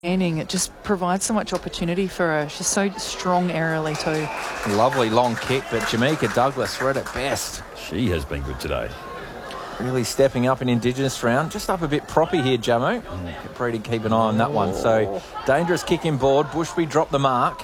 It just provides so much opportunity for her. She's so strong aerially too. Lovely long kick, but Jamaica Douglas read it best. She has been good today. Really stepping up in Indigenous round. Just up a bit proppy here, Jamo. Brady, keep an eye on that one. So, dangerous kick inboard. Bushby dropped the mark.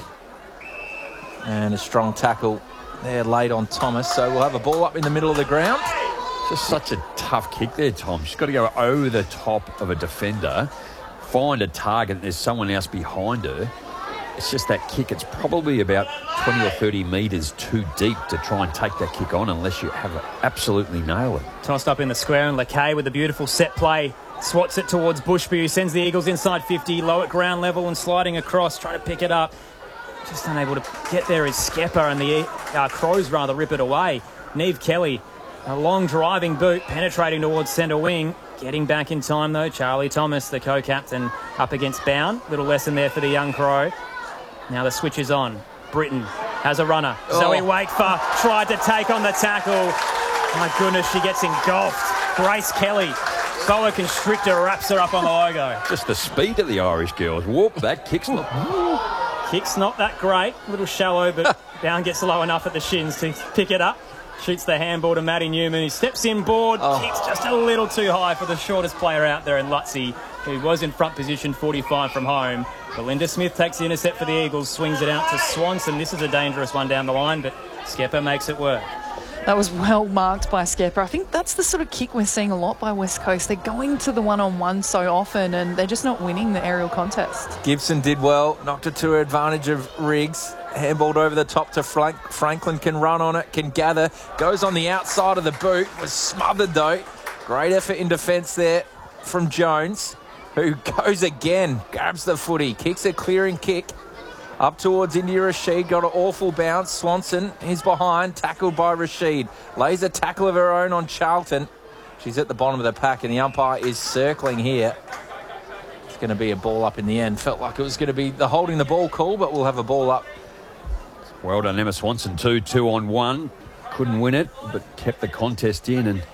And a strong tackle there late on Thomas. So, we'll have a ball up in the middle of the ground. Just such a tough kick there, Tom. She's got to go over the top of a defender, find a target, there's someone else behind her. It's just that kick. It's probably about 20 or 30 metres too deep to try and take that kick on unless you have absolutely nailed it. Tossed up in the square, and Lakay with a beautiful set play swats it towards Bushby, who sends the Eagles inside 50, low at ground level and sliding across, trying to pick it up. Just unable to get there is Skepper, and the Crows rather rip it away. Neve Kelly, a long driving boot, penetrating towards centre wing. Getting back in time, though, Charlie Thomas, the co-captain, up against Bound. Little lesson there for the young Crow. Now the switch is on. Britton has a runner. Zoe Wakefer tried to take on the tackle. My goodness, she gets engulfed. Grace Kelly, boa constrictor, wraps her up on the logo. Just the speed of the Irish girls. Whoop, that kick's not... Kick's not that great. A little shallow, but Bound gets low enough at the shins to pick it up. Shoots the handball to Maddie Newman, who steps inboard. Kicks just a little too high for the shortest player out there in Lutzi, who was in front position 45 from home. Belinda Smith takes the intercept for the Eagles, swings it out to Swanson. This is a dangerous one down the line, but Skepper makes it work. That was well marked by Skepper. I think that's the sort of kick we're seeing a lot by West Coast. They're going to the one-on-one so often, and they're just not winning the aerial contest. Gibson did well, knocked it to her advantage of Riggs. Handballed over the top to Franklin, can run on it, can gather. Goes on the outside of the boot, was smothered though. Great effort in defence there from Jones, who goes again, grabs the footy, kicks a clearing kick. Up towards India Rashid, got an awful bounce. Swanson is behind, tackled by Rashid. Lays a tackle of her own on Charlton. She's at the bottom of the pack, and the umpire is circling here. It's going to be a ball up in the end. Felt like it was going to be the holding the ball call, but we'll have a ball up. Well done, Emma Swanson, 2-on-1. Couldn't win it, but kept the contest in and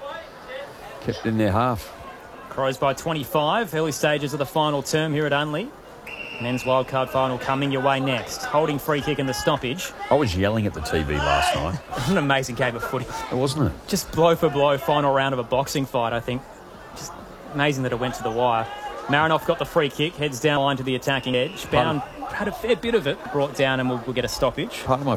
kept in their half. Crows by 25, early stages of the final term here at Unley. Men's wildcard final coming your way next. Holding free kick in the stoppage. I was yelling at the TV last night. An amazing game of footy. Wasn't it? Just blow for blow, final round of a boxing fight, I think. Just amazing that it went to the wire. Marinoff got the free kick, heads down line to the attacking edge. Bound had a fair bit of it brought down, and we'll get a stoppage.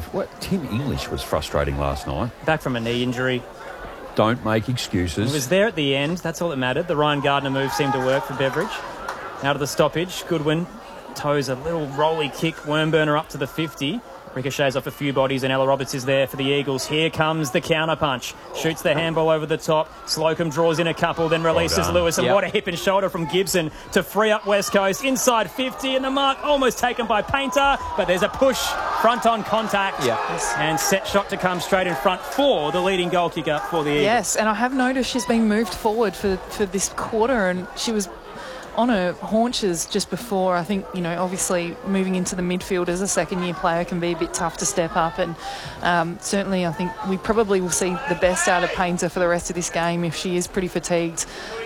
Tim English was frustrating last night. Back from a knee injury. Don't make excuses. He was there at the end, that's all that mattered. The Ryan Gardner move seemed to work for Beveridge. Out of the stoppage, Goodwin toes a little rolly kick, Wormburner up to the 50. Ricochets off a few bodies, and Ella Roberts is there for the Eagles. Here comes the counter punch. Shoots the handball over the top. Slocum draws in a couple, then releases Lewis. And what a hip and shoulder from Gibson to free up West Coast. Inside 50, and the mark almost taken by Painter. But there's a push, front on contact. And set shot to come straight in front for the leading goal kicker for the Eagles. Yes, and I have noticed she's been moved forward for this quarter, and she was on her haunches just before. I think, obviously moving into the midfield as a second-year player can be a bit tough to step up, and certainly I think we probably will see the best out of Painter for the rest of this game if she is pretty fatigued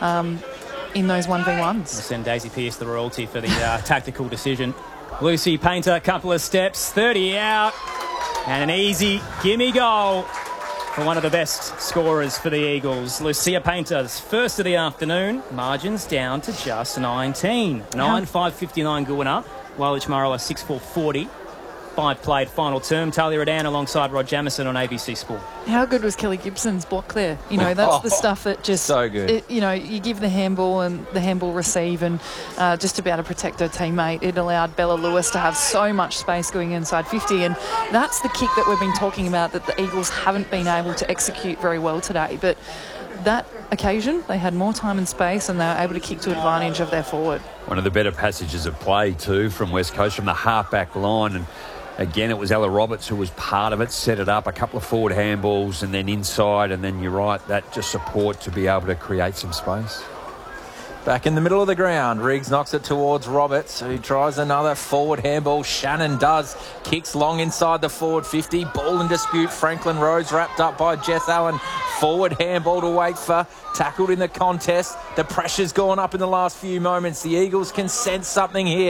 in those 1v1s. We'll send Daisy Pearce the royalty for the tactical decision. Lucy Painter, a couple of steps, 30 out, and an easy gimme goal for one of the best scorers for the Eagles. Lucia Painter's first of the afternoon. Margins down to just 19. 9-5-59 going up. Walich Murrow 6-4-40. 5 played final term. Talia Radan alongside Rod Jamieson on ABC Sport. How good was Kelly Gibson's block there? That's the stuff that just... So good. You give the handball and the handball receive, and just to be able to protect her teammate. It allowed Bella Lewis to have so much space going inside 50, and that's the kick that we've been talking about that the Eagles haven't been able to execute very well today. But that occasion, they had more time and space, and they were able to kick to advantage of their forward. One of the better passages of play, too, from West Coast, from the half-back line. And again, it was Ella Roberts who was part of it, set it up, a couple of forward handballs, and then inside, and then you're right, that just support to be able to create some space. Back in the middle of the ground, Riggs knocks it towards Roberts, who tries another forward handball. Shannon does. Kicks long inside the forward 50. Ball in dispute. Franklin Rhodes wrapped up by Jess Allen. Forward handball to Wakefer. Tackled in the contest. The pressure's gone up in the last few moments. The Eagles can sense something here.